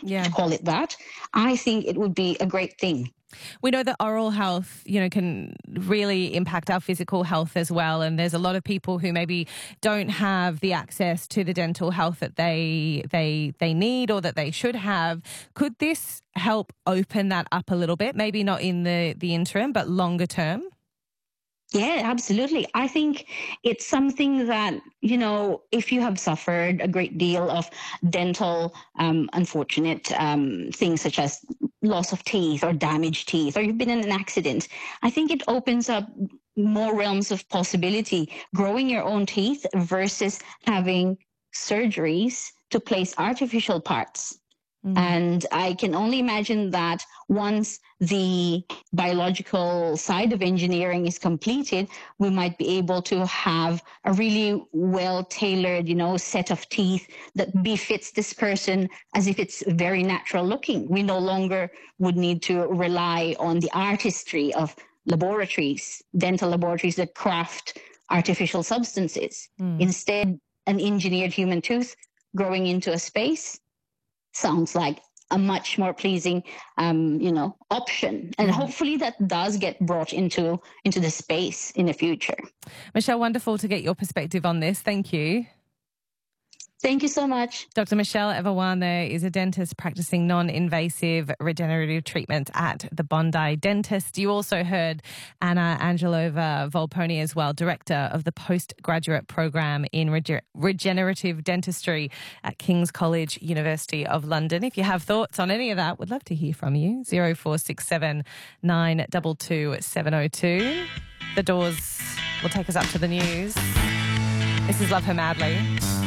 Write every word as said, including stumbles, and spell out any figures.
Yeah. to call it that, I think it would be a great thing. We know that oral health, you know, can really impact our physical health as well. And there's a lot of people who maybe don't have the access to the dental health that they they they need or that they should have. Could this help open that up a little bit? Maybe not in the, the interim, but longer term? Yeah, absolutely. I think it's something that, you know, if you have suffered a great deal of dental um, unfortunate um, things such as loss of teeth or damaged teeth, or you've been in an accident, I think it opens up more realms of possibility. Growing your own teeth versus having surgeries to place artificial parts. And I can only imagine that once the biological side of engineering is completed, we might be able to have a really well-tailored, you know, set of teeth that befits this person as if it's very natural looking. We no longer would need to rely on the artistry of laboratories, dental laboratories that craft artificial substances. Mm. Instead, an engineered human tooth growing into a space sounds like a much more pleasing, um, you know, option. And Mm. hopefully that does get brought into into the space in the future. Michelle, wonderful to get your perspective on this. Thank you. Thank you so much. Doctor Michelle Evawane is a dentist practicing non-invasive regenerative treatment at the Bondi Dentist. You also heard Anna Angelova Volponi as well, Director of the Postgraduate Program in Rege- Regenerative Dentistry at King's College, University of London. If you have thoughts on any of that, we'd love to hear from you. zero four six seven nine two two seven zero two. The Doors will take us up to the news. This is Love Her Madly.